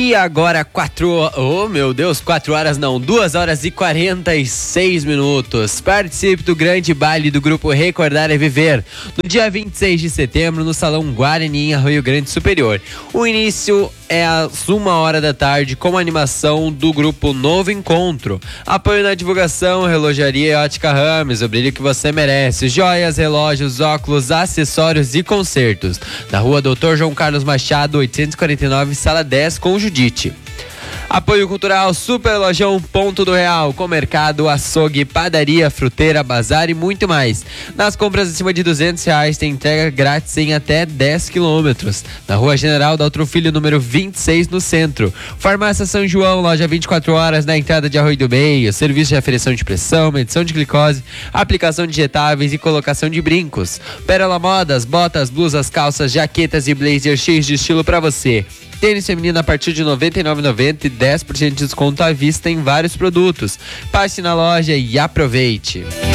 E agora 2 horas e 46 minutos. Participe do grande baile do grupo Recordar é Viver, no dia 26 de setembro, no Salão Guarani, em Arroio Grande Superior. O início é às 1h da tarde, com a animação do grupo Novo Encontro. Apoio na divulgação, Relojaria Ótica Rames, o brilho que você merece. Joias, relógios, óculos, acessórios e concertos. Na rua Dr. João Carlos Machado, 849, sala 10, com Judite. Apoio cultural, Super Lojão Ponto do Real, com mercado, açougue, padaria, fruteira, bazar e muito mais. Nas compras acima de R$200 tem entrega grátis em até 10 quilômetros. Na Rua General Daltro Filho, número 26, no centro. Farmácia São João, loja 24 horas na entrada de Arroio do Meio. Serviço de aferição de pressão, medição de glicose, aplicação de injetáveis e colocação de brincos. Pérola Modas, botas, blusas, calças, jaquetas e blazers cheios de estilo para você. Tênis feminino a partir de R$ 99,90 e 10% de desconto à vista em vários produtos. Passe na loja e aproveite.